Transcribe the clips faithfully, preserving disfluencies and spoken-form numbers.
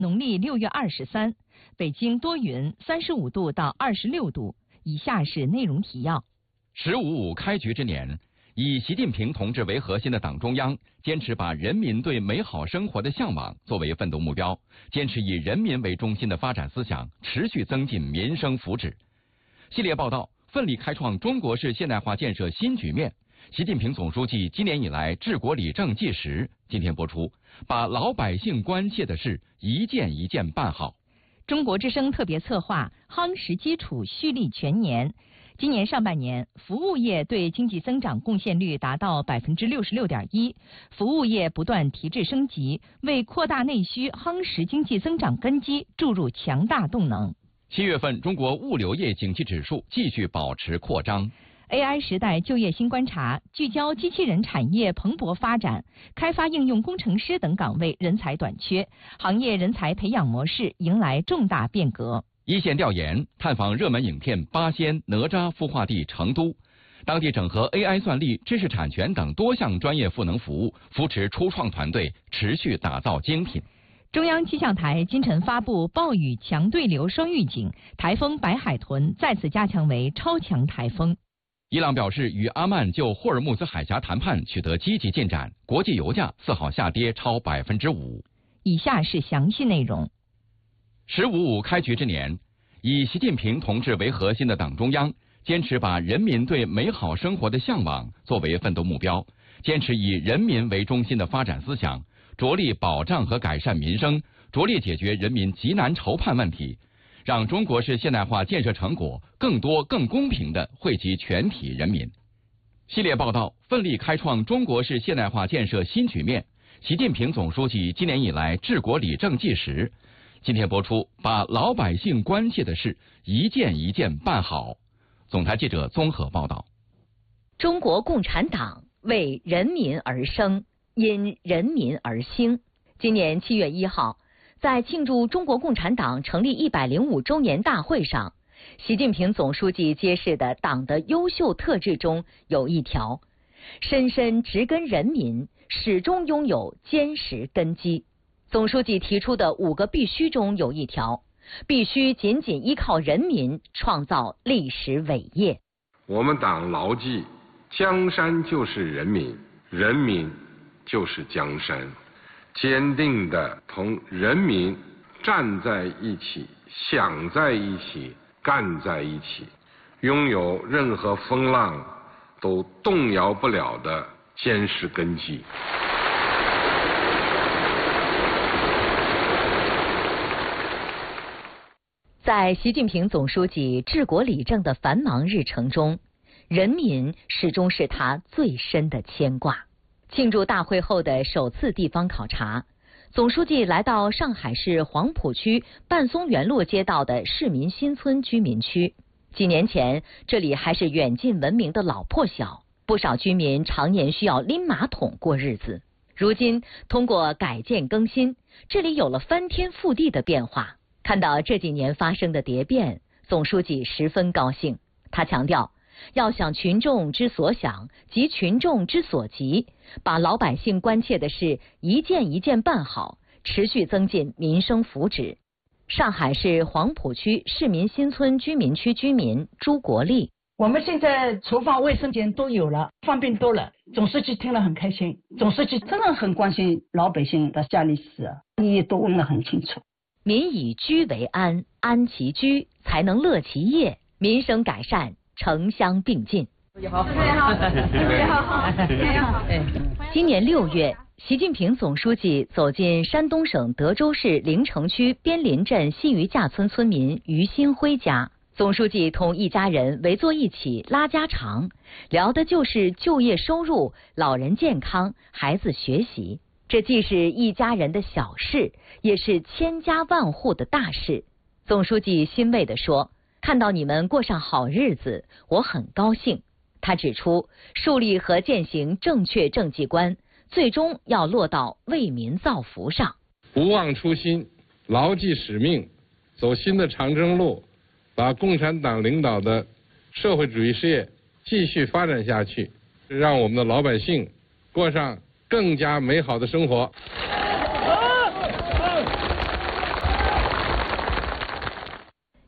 农历六月二十三，北京多云，三十五度到二十六度。以下是内容提要： 十五五开局之年，以习近平同志为核心的党中央坚持把人民对美好生活的向往作为奋斗目标，坚持以人民为中心的发展思想，持续增进民生福祉。系列报道奋力开创中国式现代化建设新局面。习近平总书记今年以来治国理政纪实，今天播出，把老百姓关切的事一件一件办好。 中国之声特别策划夯实基础蓄力全年。今年上半年，服务业对经济增长贡献率达到百分之六十六点一，服务业不断提质升级，为扩大内需、夯实经济增长根基注入强大动能。 七月份，中国物流业景气指数继续保持扩张。 A I 时代就业新观察聚焦机器人产业蓬勃发展，开发应用工程师等岗位人才短缺，行业人才培养模式迎来重大变革。 一线调研探访热门影片《八仙》哪吒孵化地成都，当地整合 A I 算力、知识产权等多项专业赋能服务，扶持初创团队，持续打造精品。 中央气象台今晨发布暴雨强对流双预警，台风白海豚再次加强为超强台风。 伊朗表示与阿曼就霍尔木兹海峡谈判取得积极进展，国际油价四号下跌超百分之五。 以下是详细内容。 十五五开局之年，以习近平同志为核心的党中央坚持把人民对美好生活的向往作为奋斗目标，坚持以人民为中心的发展思想，着力保障和改善民生，着力解决人民急难愁盼问题，让中国式现代化建设成果更多更公平地惠及全体人民。系列报道奋力开创中国式现代化建设新局面。习近平总书记今年以来治国理政纪实，今天播出，把老百姓关切的事一件一件办好。总台记者综合报道。 中国共产党为人民而生，因人民而兴。今年七月一号，在庆祝中国共产党成立一百零五周年大会上，习近平总书记揭示的党的优秀特质中有一条：深深植根人民，始终拥有坚实根基。总书记提出的五个必须中有一条：必须紧紧依靠人民，创造历史伟业。 我们党牢记，江山就是人民，人民就是江山，坚定地同人民站在一起，想在一起，干在一起，拥有任何风浪都动摇不了的坚实根基。 在习近平总书记治国理政的繁忙日程中，人民始终是他最深的牵挂。庆祝大会后的首次地方考察，总书记来到上海市黄浦区半松园路街道的市民新村居民区。几年前，这里还是远近闻名的老破小，不少居民常年需要拎马桶过日子。如今，通过改建更新，这里有了翻天覆地的变化。看到这几年发生的蝶变，总书记十分高兴。他强调，要想群众之所想及群众之所急，把老百姓关切的事一件一件办好，持续增进民生福祉。上海市黄浦区市民新村居民区居民朱国立： 我们现在厨房、卫生间都有了，方便多了。总书记听了很开心，总书记真的很关心老百姓的家里事，你也都问得很清楚。 民以居为安，安其居，才能乐其业，民生改善城乡并进。 好，好，好， 今年六月，习近平总书记走进山东省德州市临城区边林镇西余架村村民于新辉家。总书记同一家人围坐一起拉家常，聊的就是就业收入、老人健康、孩子学习。这既是一家人的小事，也是千家万户的大事。总书记欣慰地说：“看到你们过上好日子，我很高兴。”他指出，树立和践行正确政绩观，最终要落到为民造福上。 不忘初心，牢记使命，走新的长征路，把共产党领导的社会主义事业继续发展下去，让我们的老百姓过上更加美好的生活。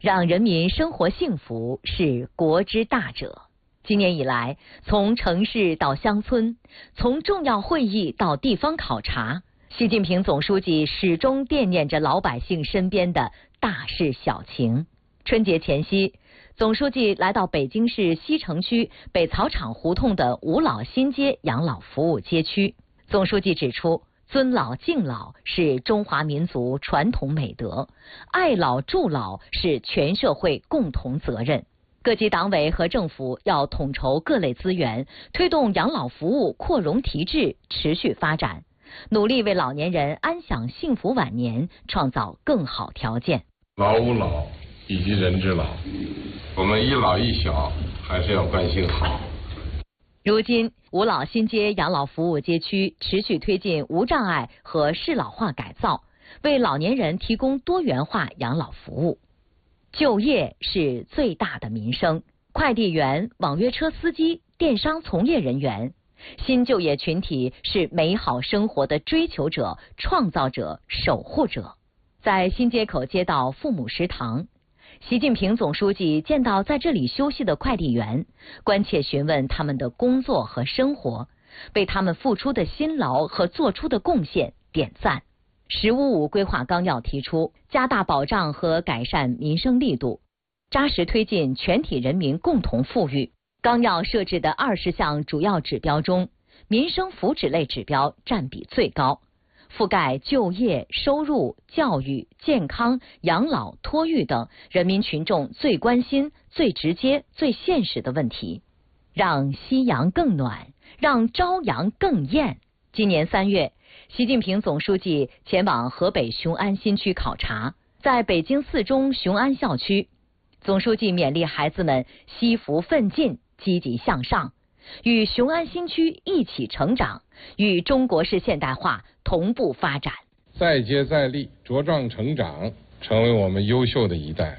让人民生活幸福是国之大者。今年以来，从城市到乡村，从重要会议到地方考察，习近平总书记始终惦念着老百姓身边的大事小情。春节前夕，总书记来到北京市西城区北草场胡同的五老新街养老服务街区。总书记指出，尊老敬老是中华民族传统美德，爱老助老是全社会共同责任。各级党委和政府要统筹各类资源，推动养老服务扩容提质，持续发展，努力为老年人安享幸福晚年创造更好条件。 老吾老以及人之老，我们一老一小还是要关心好。 如今，五老新街养老服务街区持续推进无障碍和适老化改造，为老年人提供多元化养老服务。就业是最大的民生，快递员、网约车司机、电商从业人员，新就业群体是美好生活的追求者、创造者、守护者。在新街口街道父母食堂，习近平总书记见到在这里休息的快递员，关切询问他们的工作和生活，为他们付出的辛劳和做出的贡献点赞。十五五规划纲要提出，加大保障和改善民生力度，扎实推进全体人民共同富裕。纲要设置的二十项主要指标中，民生福祉类指标占比最高，覆盖就业、收入、教育、健康、养老、托育等人民群众最关心、最直接、最现实的问题，让夕阳更暖，让朝阳更艳。今年三月，习近平总书记前往河北雄安新区考察，在北京四中雄安校区，总书记勉励孩子们惜福奋进、积极向上，与雄安新区一起成长，与中国式现代化同步发展， 再接再厉，茁壮成长，成为我们优秀的一代。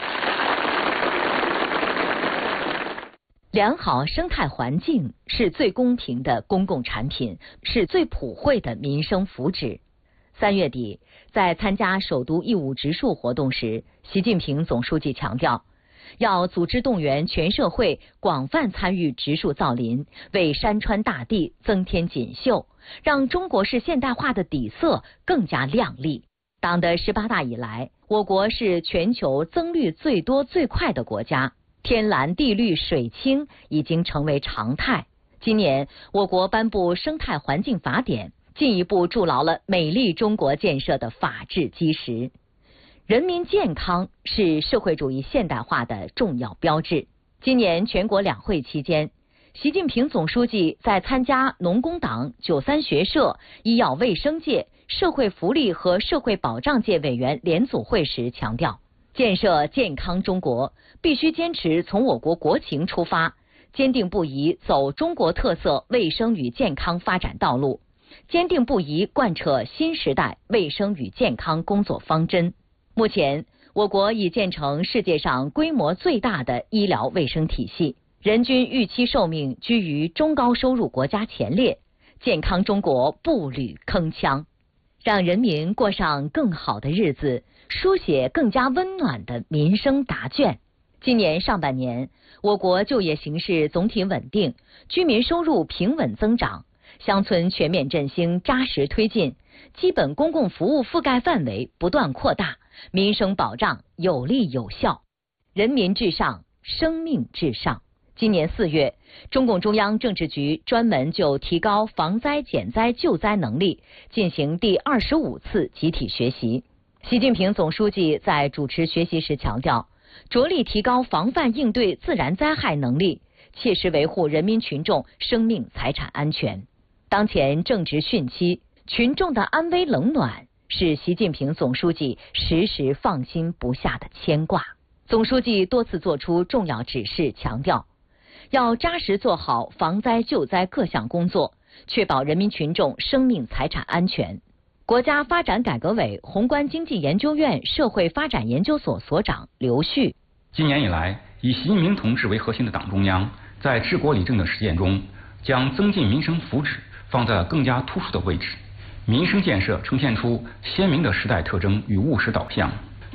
良好生态环境是最公平的公共产品，是最普惠的民生福祉。三月底，在参加首都义务植树活动时，习近平总书记强调，要组织动员全社会广泛参与植树造林，为山川大地增添锦绣，让中国式现代化的底色更加亮丽。党的十八大以来，我国是全球增绿最多最快的国家，天蓝地绿水清已经成为常态。今年，我国颁布生态环境法典，进一步筑牢了美丽中国建设的法治基石。人民健康是社会主义现代化的重要标志。今年全国两会期间，习近平总书记在参加农工党、九三学社、医药卫生界、社会福利和社会保障界委员联组会时强调，建设健康中国必须坚持从我国国情出发，坚定不移走中国特色卫生与健康发展道路，坚定不移贯彻新时代卫生与健康工作方针。目前，我国已建成世界上规模最大的医疗卫生体系，人均预期寿命居于中高收入国家前列，健康中国步履铿锵，让人民过上更好的日子，书写更加温暖的民生答卷。今年上半年，我国就业形势总体稳定，居民收入平稳增长，乡村全面振兴扎实推进，基本公共服务覆盖范围不断扩大，民生保障有力有效。人民至上，生命至上。今年四月，中共中央政治局专门就提高防灾减灾救灾能力进行第二十五次集体学习。习近平总书记在主持学习时强调，着力提高防范应对自然灾害能力，切实维护人民群众生命财产安全。当前正值汛期，群众的安危冷暖是习近平总书记时时放心不下的牵挂。总书记多次作出重要指示，强调要扎实做好防灾救灾各项工作，确保人民群众生命财产安全。国家发展改革委宏观经济研究院社会发展研究所所长刘旭， 今年以来，以习近平同志为核心的党中央在治国理政的实践中，将增进民生福祉放在了更加突出的位置，民生建设呈现出鲜明的时代特征与务实导向，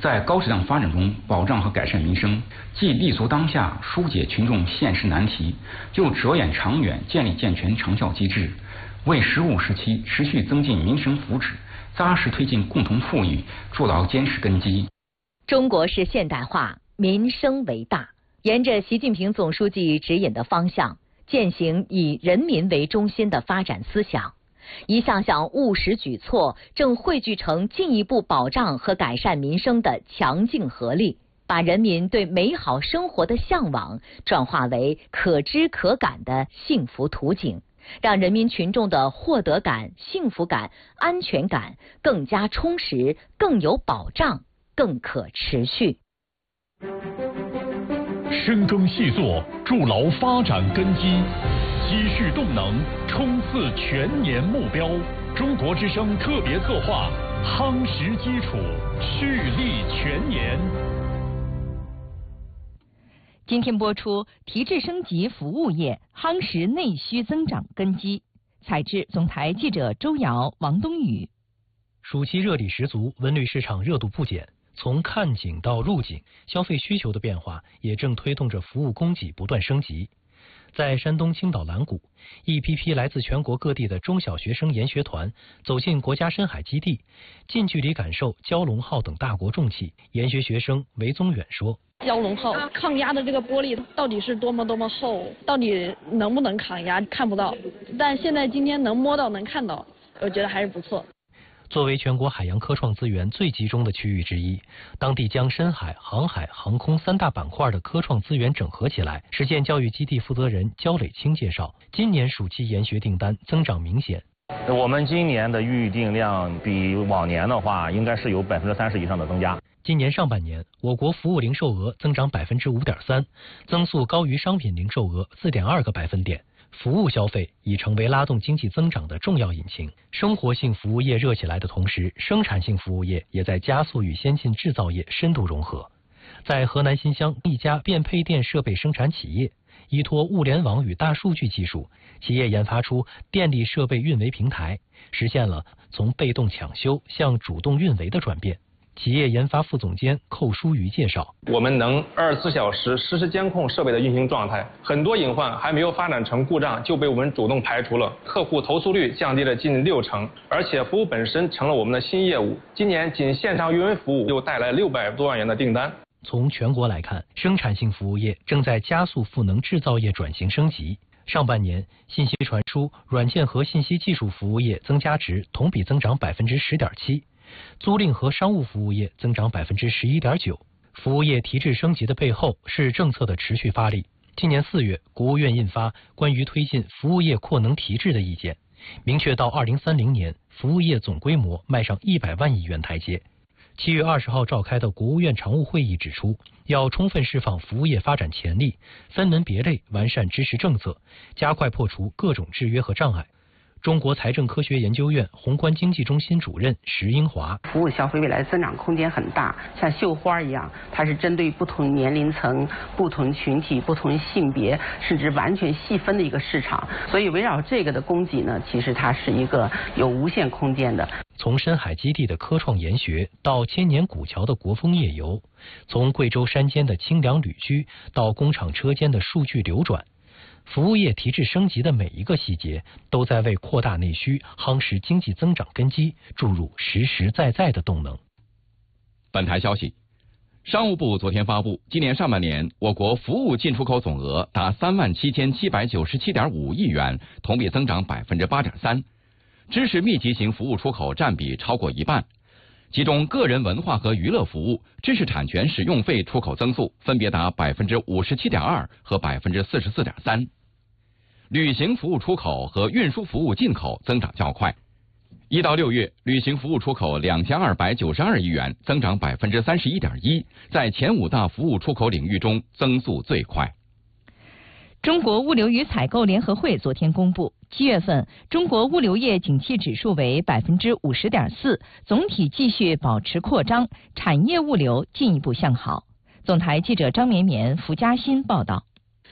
在高质量发展中保障和改善民生，既立足当下疏解群众现实难题，又着眼长远建立健全长效机制，为十五时期持续增进民生福祉、扎实推进共同富裕筑牢坚实根基。 中国式现代化，民生为大，沿着习近平总书记指引的方向，践行以人民为中心的发展思想。一项项务实举措正汇聚成进一步保障和改善民生的强劲合力，把人民对美好生活的向往转化为可知可感的幸福图景，让人民群众的获得感、幸福感、安全感更加充实、更有保障、更可持续。 深耕细作，筑牢发展根基，积蓄动能，冲刺全年目标。中国之声特别策划，夯实基础，蓄力全年。 今天播出提质升级服务业，夯实内需增长根基。采制总台记者周瑶、王冬雨。 暑期热力十足，文旅市场热度不减。从看景到入景，消费需求的变化也正推动着服务供给不断升级。在山东青岛蓝谷，一批批来自全国各地的中小学生研学团走进国家深海基地，近距离感受蛟龙号等大国重器。研学学生韦宗远说：“ 蛟龙号抗压的这个玻璃到底是多么多么厚，到底能不能抗压看不到，但现在今天能摸到能看到，我觉得还是不错。” 作为全国海洋科创资源最集中的区域之一，当地将深海、航海、航空三大板块的科创资源整合起来。实践教育基地负责人焦磊清介绍，今年暑期研学订单增长明显。 我们今年的预订量比往年的话，应该是有百分之三十以上的增加。 今年上半年，我国服务零售额增长百分之五点三，增速高于商品零售额四点二个百分点。服务消费已成为拉动经济增长的重要引擎。生活性服务业热起来的同时，生产性服务业也在加速与先进制造业深度融合。在河南新乡一家变配电设备生产企业，依托物联网与大数据技术，企业研发出电力设备运维平台，实现了从被动抢修向主动运维的转变。企业研发副总监寇书瑜介绍， 我们能二十四小时实时监控设备的运行状态，很多隐患还没有发展成故障就被我们主动排除了，客户投诉率降低了近六成，而且服务本身成了我们的新业务。今年仅线上运维服务就带来六百多万元的订单。 从全国来看，生产性服务业正在加速赋能制造业转型升级。上半年，信息传输、软件和信息技术服务业增加值同比增长百分之十点七。租赁和商务服务业增长百分之十一点九。服务业提质升级的背后是政策的持续发力。今年四月，国务院印发关于推进服务业扩能提质的意见，明确到二零三零年，服务业总规模迈上一百万亿元台阶。七月二十号召开的国务院常务会议指出，要充分释放服务业发展潜力，分门别类完善支持政策，加快破除各种制约和障碍。中国财政科学研究院宏观经济中心主任石英华： 服务消费未来增长空间很大，像绣花一样，它是针对不同年龄层、不同群体、不同性别，甚至完全细分的一个市场。所以围绕这个的供给呢，其实它是一个有无限空间的。 从深海基地的科创研学到千年古桥的国风夜游，从贵州山间的清凉旅居到工厂车间的数据流转。服务业提质升级的每一个细节，都在为扩大内需、夯实经济增长根基注入实实在在的动能。 本台消息，商务部昨天发布，今年上半年我国服务进出口总额达三万七千七百九十七点五亿元，同比增长百分之八点三。知识密集型服务出口占比超过一半，其中个人文化和娱乐服务、知识产权使用费出口增速分别达百分之五十七点二和百分之四十四点三。旅行服务出口和运输服务进口增长较快。一到六月，旅行服务出口两千二百九十二亿元，增长百分之三十一点一，在前五大服务出口领域中增速最快。 中国物流与采购联合会昨天公布，七月份中国物流业景气指数为百分之五十点四，总体继续保持扩张，产业物流进一步向好。总台记者张绵绵、付嘉欣报道。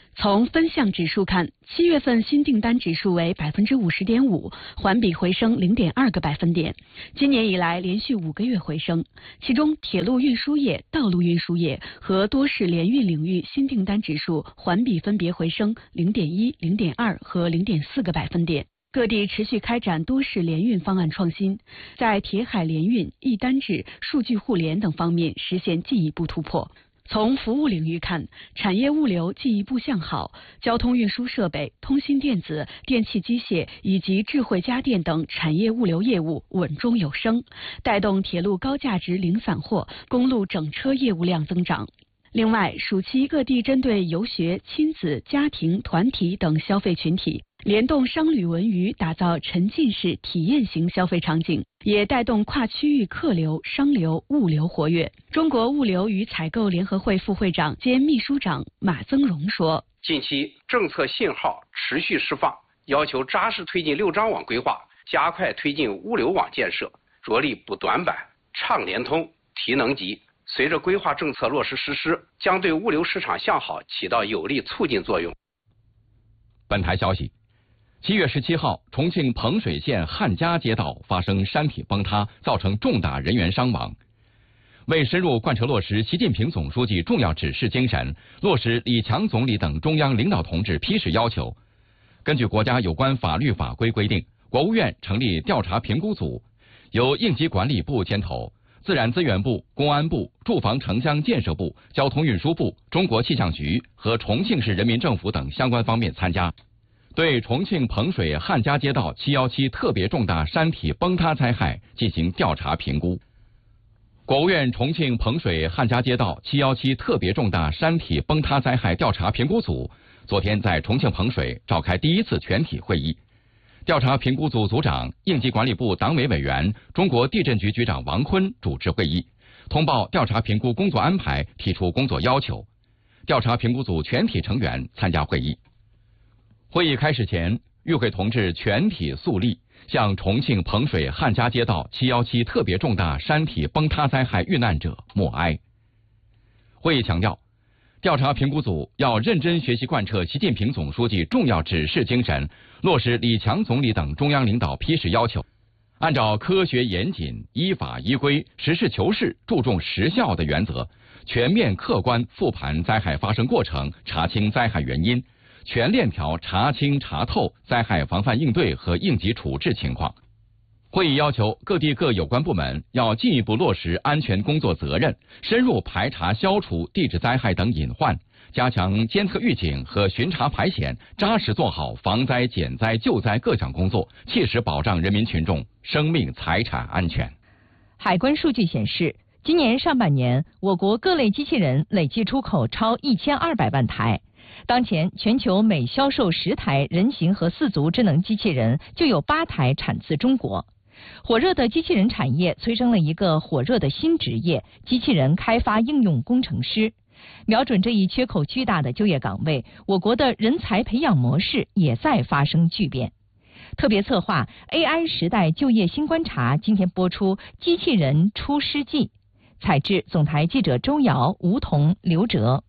从分项指数看，七月份新订单指数为百分之五十点五，环比回升零点二个百分点。今年以来连续五个月回升，其中铁路运输业、道路运输业和多式联运领域新订单指数环比分别回升零点一、零点二和零点四个百分点。各地持续开展多式联运方案创新，在铁海联运、一单制、数据互联等方面实现进一步突破。从服务领域看，产业物流进一步向好，交通运输设备、通信电子、电气机械以及智慧家电等产业物流业务稳中有升，带动铁路高价值零散货、公路整车业务量增长。另外，暑期各地针对游学、亲子、家庭、团体等消费群体，联动商旅文娱，打造沉浸式体验型消费场景，也带动跨区域客流、商流、物流活跃。中国物流与采购联合会副会长兼秘书长马增荣说：“ 近期政策信号持续释放，要求扎实推进六张网规划，加快推进物流网建设，着力补短板、畅联通、提能级。随着规划政策落实实施，将对物流市场向好起到有力促进作用。” 本台消息。七月十七号，重庆彭水县汉家街道发生山体崩塌，造成重大人员伤亡。为深入贯彻落实习近平总书记重要指示精神，落实李强总理等中央领导同志批示要求，根据国家有关法律法规规定，国务院成立调查评估组，由应急管理部牵头，自然资源部、公安部、住房城乡建设部、交通运输部、中国气象局和重庆市人民政府等相关方面参加，对重庆彭水汉家街道七一七特别重大山体崩塌灾害进行调查评估。国务院重庆彭水汉家街道七一七特别重大山体崩塌灾害调查评估组昨天在重庆彭水召开第一次全体会议。调查评估组组长、应急管理部党委委员、中国地震局局长王坤主持会议，通报调查评估工作安排，提出工作要求。调查评估组全体成员参加会议。会议开始前，与会同志全体肃立，向重庆彭水汉家街道七一七特别重大山体崩塌灾害遇难者默哀。会议强调，调查评估组要认真学习贯彻习近平总书记重要指示精神，落实李强总理等中央领导批示要求，按照科学严谨、依法依规、实事求是、注重实效的原则，全面客观复盘灾害发生过程，查清灾害原因，全链条查清查透灾害防范应对和应急处置情况。会议要求各地各有关部门要进一步落实安全工作责任，深入排查消除地质灾害等隐患，加强监测预警和巡查排险，扎实做好防灾减灾救灾各项工作，切实保障人民群众生命财产安全。 海关数据显示，今年上半年我国各类机器人累计出口超一千二百万台。当前全球每销售十台人形和四足智能机器人，就有八台产自中国。火热的机器人产业催生了一个火热的新职业——机器人开发应用工程师。瞄准这一缺口巨大的就业岗位，我国的人才培养模式也在发生巨变。特别策划 A I 时代就业新观察今天播出《机器人出师记》，采制总台记者周瑶、吴桐、刘哲。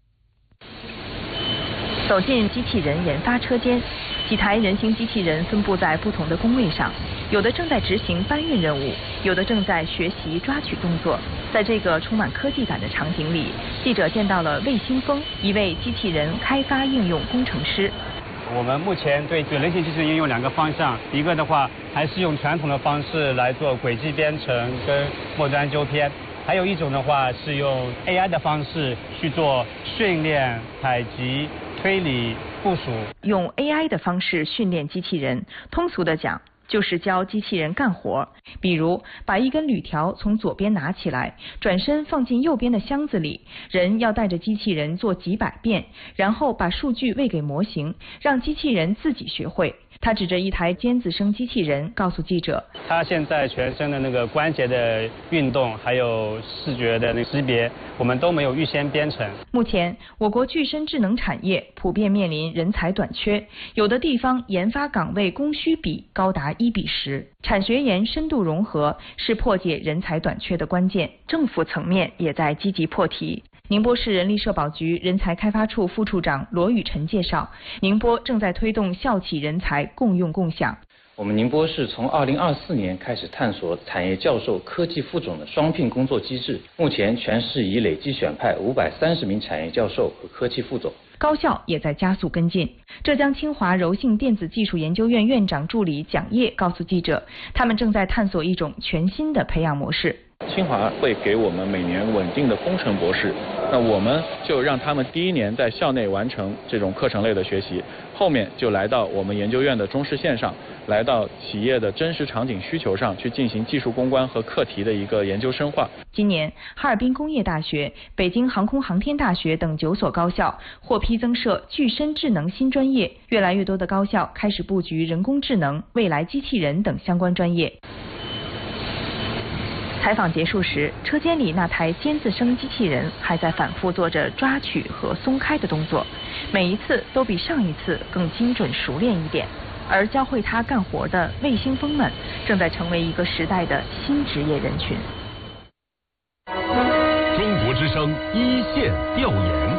走进机器人研发车间，几台人形机器人分布在不同的工位上，有的正在执行搬运任务，有的正在学习抓取动作。在这个充满科技感的场景里，记者见到了魏新峰，一位机器人开发应用工程师。 我们目前对对人形机器人应用两个方向，一个的话还是用传统的方式来做轨迹编程跟末端纠偏，还有一种的话是用 A I 的方式去做训练、采集、推理、部署。 用 A I 的方式训练机器人，通俗的讲，就是教机器人干活。比如，把一根铝条从左边拿起来，转身放进右边的箱子里，人要带着机器人做几百遍，然后把数据喂给模型，让机器人自己学会。他指着一台尖子生机器人，告诉记者：“ 他现在全身的那个关节的运动，还有视觉的那个识别，我们都没有预先编程。” 目前，我国具身智能产业普遍面临人才短缺，有的地方研发岗位供需比高达一比十。产学研深度融合是破解人才短缺的关键，政府层面也在积极破题。 宁波市人力社保局人才开发处副处长罗雨辰介绍，宁波正在推动校企人才共用共享。 我们宁波市从二零二四年开始探索产业教授、科技副总的双聘工作机制，目前全市已累计选派五百三十名产业教授和科技副总。 高校也在加速跟进。浙江清华柔性电子技术研究院院长助理蒋烨告诉记者，他们正在探索一种全新的培养模式。 清华会给我们每年稳定的工程博士，那我们就让他们第一年在校内完成这种课程类的学习，后面就来到我们研究院的中试线上，来到企业的真实场景需求上去进行技术攻关和课题的一个研究深化。 今年，哈尔滨工业大学、北京航空航天大学等九所高校获批增设具身智能新专业，越来越多的高校开始布局人工智能、未来机器人等相关专业。采访结束时，车间里那台尖字声机器人还在反复做着抓取和松开的动作，每一次都比上一次更精准熟练一点。而教会它干活的卫星蜂们，正在成为一个时代的新职业人群。 中国之声一线调研。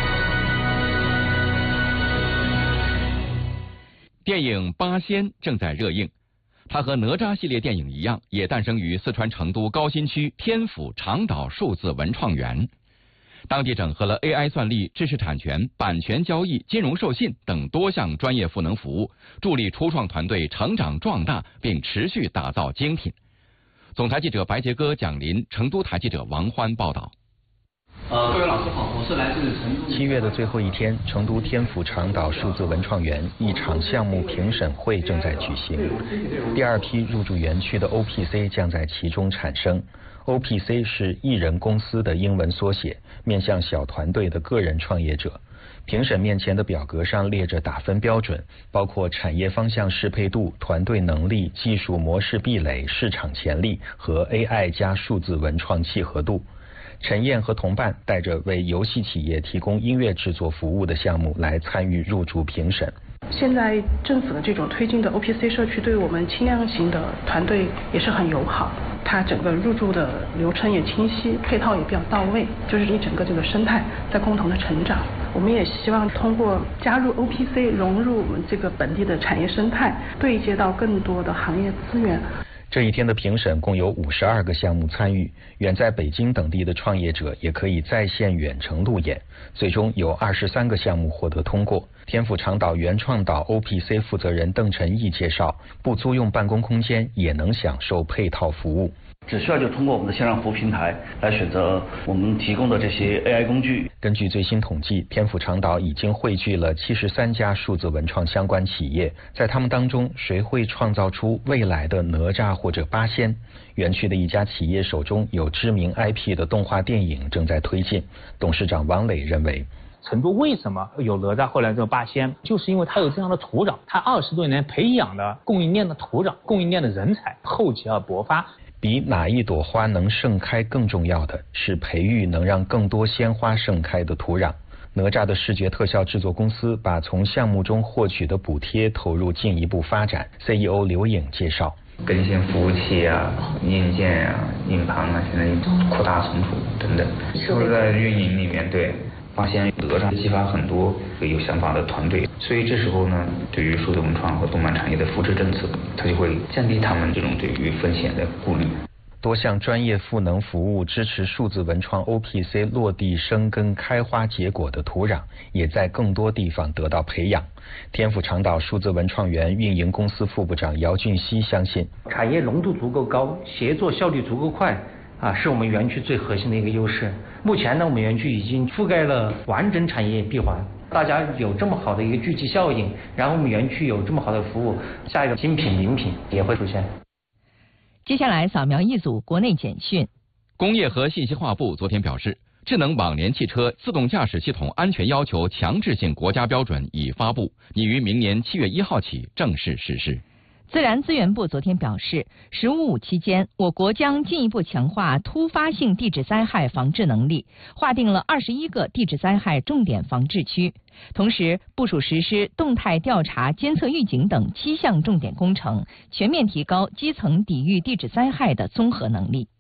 电影《八仙》正在热映。它和哪吒系列电影一样，也诞生于四川成都高新区天府长岛数字文创园。当地整合了 A I 算力、知识产权、版权交易、金融授信等多项专业赋能服务，助力初创团队成长壮大，并持续打造精品。总台记者白杰哥、蒋林，成都台记者王欢报道。 呃，各位老师好，我是来自成都。 七月的最后一天，成都天府长岛数字文创园一场项目评审会正在举行。第二批入驻园区的 O P C 将在其中产生。O P C 是艺人公司的英文缩写，面向小团队的个人创业者。评审面前的表格上列着打分标准，包括产业方向适配度、团队能力、技术模式壁垒、市场潜力和 A I 加数字文创契合度。陈燕和同伴带着为游戏企业提供音乐制作服务的项目来参与入驻评审。 现在政府的这种推进的 O P C 社区对我们轻量型的团队也是很友好，它整个入驻的流程也清晰，配套也比较到位，就是一整个这个生态在共同的成长。我们也希望通过加入 O P C 融入我们这个本地的产业生态，对接到更多的行业资源。 这一天的评审共有五十二个项目参与，远在北京等地的创业者也可以在线远程路演，最终有二十三个项目获得通过。天府长岛原创岛 O P C 负责人邓晨毅介绍，不租用办公空间也能享受配套服务。 只需要就通过我们的线上服务平台来选择我们提供的这些 A I 工具。 根据最新统计，天府长岛已经汇聚了七十三家数字文创相关企业，在他们当中，谁会创造出未来的哪吒或者八仙？园区的一家企业手中有知名 I P 的动画电影正在推进。董事长王磊认为， 成都为什么有哪吒后来这个八仙，就是因为它有这样的土壤，它二十多年培养的供应链的土壤、供应链的人才，厚积而薄发。 比哪一朵花能盛开更重要的是培育能让更多鲜花盛开的土壤。哪吒的视觉特效制作公司把从项目中获取的补贴投入进一步发展。C E O 刘颖介绍， 更新服务器啊、硬件啊、硬盘啊，现在扩大存储等等，都是在运营里面。对，发现哪吒激发很多有想法的团队，所以这时候呢，对于数字文创和动漫产业的扶持政策，它就会降低他们这种对于风险的顾虑。 多项专业赋能服务支持数字文创 O P C 落地生根开花结果的土壤，也在更多地方得到培养。天府长岛数字文创园运营公司副部长姚俊熙相信， 产业浓度足够高，协作效率足够快啊，是我们园区最核心的一个优势。目前呢，我们园区已经覆盖了完整产业闭环，大家有这么好的一个聚集效应，然后我们园区有这么好的服务，下一个精品名品也会出现。 接下来扫描一组国内简讯。 工业和信息化部昨天表示，智能网联汽车自动驾驶系统安全要求强制性国家标准已发布，拟于明年七月一号起正式实施。 自然资源部昨天表示，十五五期间，我国将进一步强化突发性地质灾害防治能力，划定了二十一个地质灾害重点防治区，同时部署实施动态调查、监测预警等七项重点工程，全面提高基层抵御地质灾害的综合能力。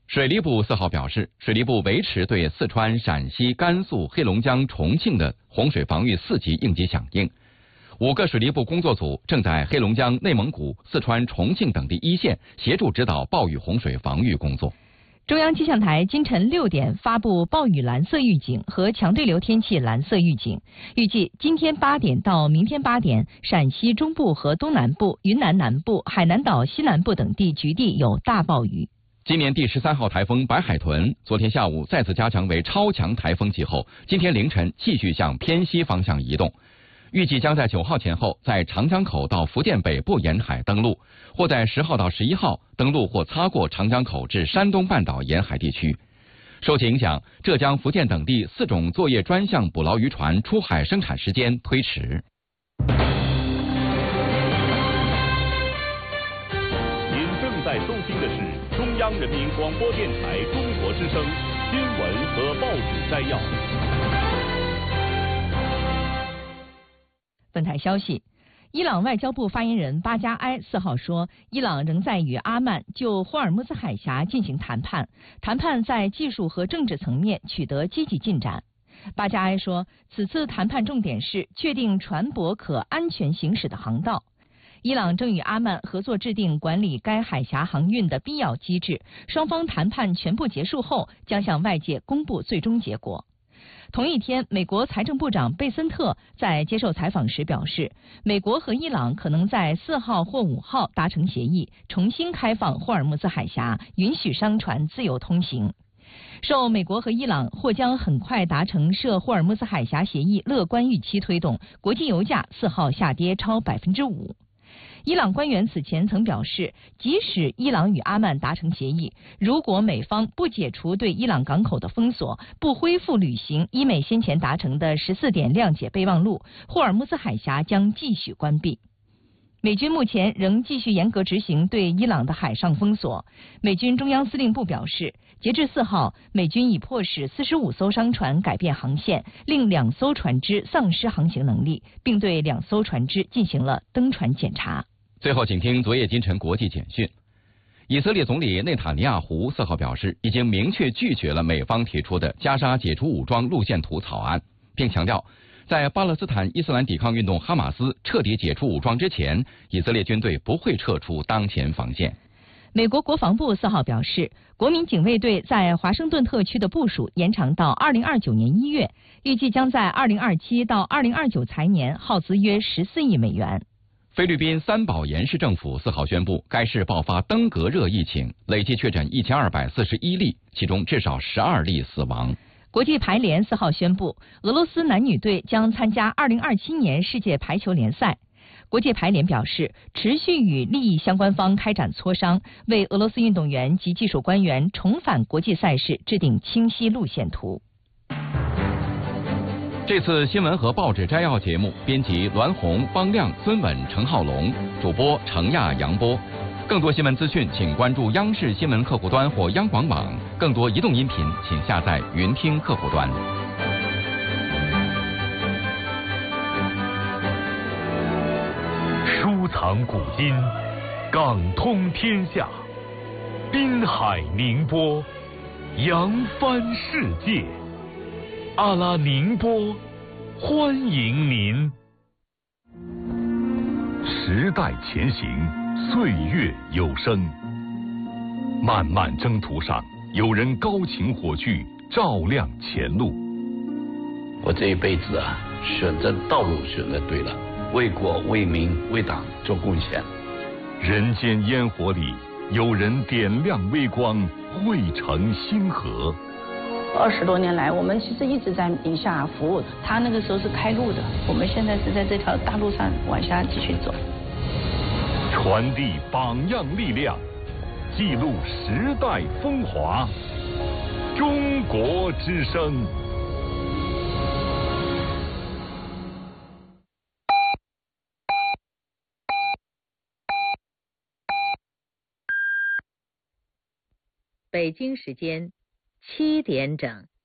水利部四号表示，水利部维持对四川、陕西、甘肃、黑龙江、重庆的洪水防御四级应急响应。五个水利部工作组正在黑龙江、内蒙古、四川、重庆等地一线协助指导暴雨洪水防御工作。 中央气象台今晨六点发布暴雨蓝色预警和强对流天气蓝色预警，预计今天八点到明天八点，陕西中部和东南部、云南南部、海南岛西南部等地局地有大暴雨。 今年第十三号台风白海豚昨天下午再次加强为超强台风级后，今天凌晨继续向偏西方向移动，预计将在九号前后在长江口到福建北部沿海登陆，或在十号到十一号登陆或擦过长江口至山东半岛沿海地区。受其影响，浙江、福建等地四种作业专项捕捞渔船出海生产时间推迟。 您正在收听的是中央人民广播电台中国之声新闻和报纸摘要。 本台消息，伊朗外交部发言人巴加埃四号说，伊朗仍在与阿曼就霍尔木兹海峡进行谈判，谈判在技术和政治层面取得积极进展。巴加埃说，此次谈判重点是确定船舶可安全行驶的航道。伊朗正与阿曼合作制定管理该海峡航运的必要机制，双方谈判全部结束后将向外界公布最终结果。同一天，美国财政部长贝森特在接受采访时表示，美国和伊朗可能在四号或五号达成协议，重新开放霍尔木兹海峡，允许商船自由通行。受美国和伊朗或将很快达成涉霍尔木兹海峡协议乐观预期推动，国际油价四号下跌超百分之五。伊朗官员此前曾表示，即使伊朗与阿曼达成协议，如果美方不解除对伊朗港口的封锁，不恢复履行伊美先前达成的十四点谅解备忘录，霍尔木兹海峡将继续关闭。美军目前仍继续严格执行对伊朗的海上封锁。美军中央司令部表示，截至四号，美军已迫使四十五艘商船改变航线，令两艘船只丧失航行能力，并对两艘船只进行了登船检查。 最后，请听昨夜今晨国际简讯。以色列总理内塔尼亚胡四号表示，已经明确拒绝了美方提出的加沙解除武装路线图草案，并强调，在巴勒斯坦伊斯兰抵抗运动哈马斯彻底解除武装之前，以色列军队不会撤出当前防线。 美国国防部四号表示，国民警卫队在华盛顿特区的部署延长到二零二九年一月，预计将在二零二七到二零二九财年耗资约十四亿美元。 菲律宾三宝岩市政府四号宣布，该市爆发登革热疫情，累计确诊一千二百四十一例，其中至少十二例死亡。 国际排联四号宣布，俄罗斯男女队将参加二零二七年世界排球联赛。国际排联表示，持续与利益相关方开展磋商，为俄罗斯运动员及技术官员重返国际赛事制定清晰路线图。 这次新闻和报纸摘要节目，编辑栾红、方亮、孙稳、陈浩龙，主播程亚、杨波。更多新闻资讯，请关注央视新闻客户端或央广网。更多移动音频，请下载云听客户端。 收藏古今，港通天下，滨海宁波，扬帆世界。阿拉宁波，欢迎您。时代前行，岁月有声。漫漫征途上，有人高擎火炬，照亮前路。 我这一辈子啊，选择道路选择对了，为国为民为党做贡献。 人间烟火里，有人点亮微光，汇成星河。 二十多年来，我们其实一直在宁夏服务。他那个时候是开路的，我们现在是在这条大路上往下继续走。 传递榜样力量，记录时代风华。中国之声。 北京时间七点整。